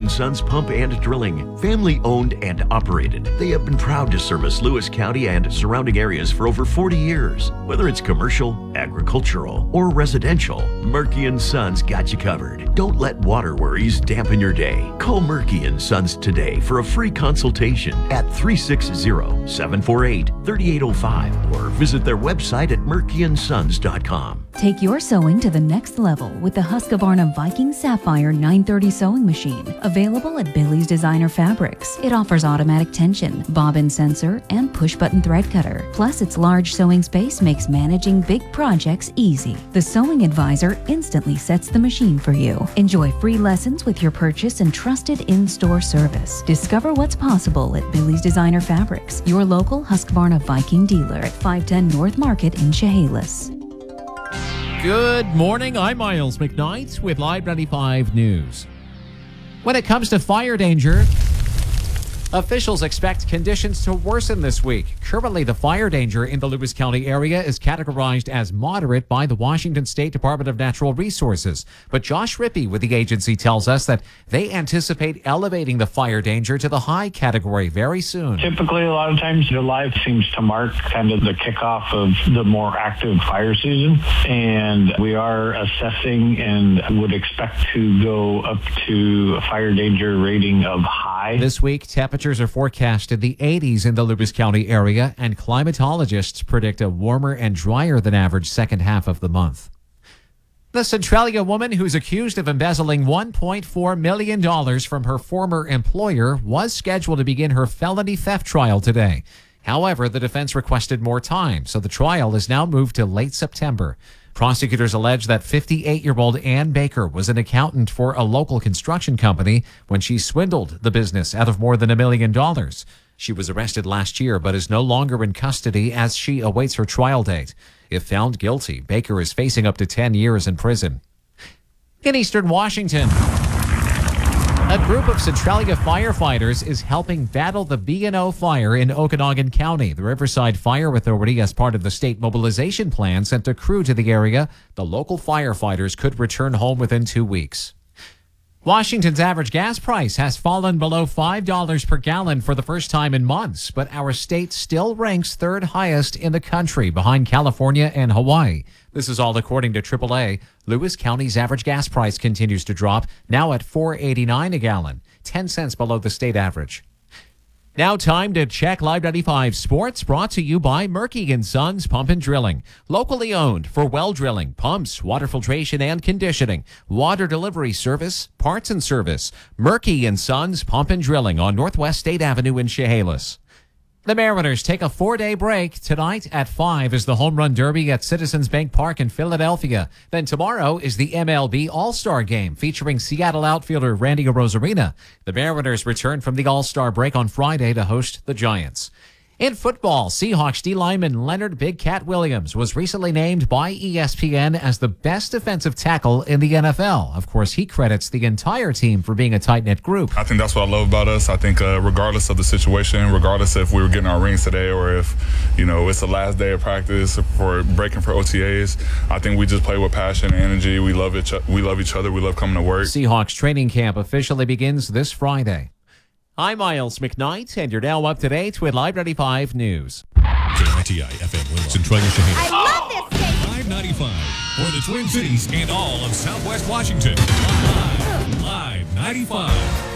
& Sons Pump and Drilling, family owned and operated. They have been proud to service Lewis County and surrounding areas for over 40 years. Whether it's commercial, agricultural, or residential, Murky & Sons got you covered. Don't let water worries dampen your day. Call Murky & Sons today for a free consultation at 360-748-3805 or visit their website at murkyandsons.com. Take your sewing to the next level with the Husqvarna Viking Sapphire 930 sewing machine, available at Billy's Designer Fabrics. It offers automatic tension, bobbin sensor, and push-button thread cutter. Plus, its large sewing space makes managing big projects easy. The Sewing Advisor instantly sets the machine for you. Enjoy free lessons with your purchase and trusted in-store service. Discover what's possible at Billy's Designer Fabrics, your local Husqvarna Viking dealer at 510 North Market in Chehalis. Good morning, I'm Miles McKnight with Live 95 News. When it comes to fire danger, officials expect conditions to worsen this week. Currently, the fire danger in the Lewis County area is categorized as moderate by the Washington State Department of Natural Resources. But Josh Rippey with the agency tells us that they anticipate elevating the fire danger to the high category very soon. Typically, a lot of times, July seems to mark kind of the kickoff of the more active fire season. And we are assessing and would expect to go up to a fire danger rating of high. This week, temperatures are forecast in the 80s in the Lewis County area, and climatologists predict a warmer and drier than average second half of the month. The Centralia woman who's accused of embezzling $1.4 million from her former employer was scheduled to begin her felony theft trial today. However, the defense requested more time, so the trial is now moved to late September. Prosecutors allege that 58-year-old Ann Baker was an accountant for a local construction company when she swindled the business out of more than $1 million. She was arrested last year but is no longer in custody as she awaits her trial date. If found guilty, Baker is facing up to 10 years in prison. In eastern Washington, a group of Centralia firefighters is helping battle the B&O fire in Okanogan County. The Riverside Fire Authority, as part of the state mobilization plan, sent a crew to the area. The local firefighters could return home within 2 weeks. Washington's average gas price has fallen below $5 per gallon for the first time in months, but our state still ranks third highest in the country, behind California and Hawaii. This is all according to AAA. Lewis County's average gas price continues to drop, now at $4.89 a gallon, 10 cents below the state average. Now time to check Live 95 Sports, brought to you by Murky & Sons Pump and Drilling. Locally owned for well drilling, pumps, water filtration and conditioning, water delivery service, parts and service. Murky & Sons Pump and Drilling on Northwest State Avenue in Chehalis. The Mariners take a 4-day break. Tonight at 5 is the Home Run Derby at Citizens Bank Park in Philadelphia. Then tomorrow is the MLB All-Star Game featuring Seattle outfielder Randy Arozarena. The Mariners return from the All-Star break on Friday to host the Giants. In football, Seahawks D-lineman Leonard Big Cat Williams was recently named by ESPN as the best defensive tackle in the NFL. Of course, he credits the entire team for being a tight-knit group. I think that's what I love about us. I think regardless of the situation, regardless if we were getting our rings today or if, it's the last day of practice for breaking for OTAs, I think we just play with passion and energy. We love each other. We love coming to work. Seahawks training camp officially begins this Friday. I'm Miles McKnight, and you're now up to date with Live 95 News. KITI FM Willow, Centralia, Chehalis. I love this station. Live 95 for the Twin Cities and all of Southwest Washington. Live 95.